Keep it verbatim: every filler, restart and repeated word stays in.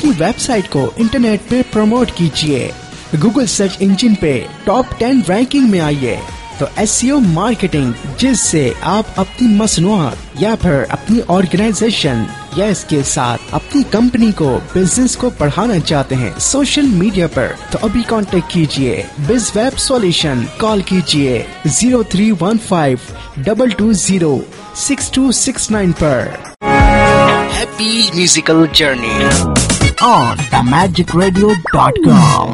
अपनी वेबसाइट को इंटरनेट पे प्रमोट कीजिए, गूगल सर्च इंजन पे टॉप टेन रैंकिंग में आइए। तो एसईओ मार्केटिंग, जिससे आप अपनी मसनूआत या फिर अपनी ऑर्गेनाइजेशन या इसके साथ अपनी कंपनी को, बिजनेस को बढ़ाना चाहते हैं सोशल मीडिया पर, तो अभी कांटेक्ट कीजिए बिज वेब सॉल्यूशन। कॉल कीजिए zero three one five double two zero six to six nine पर। Happy musical journey on the magic radio dot com.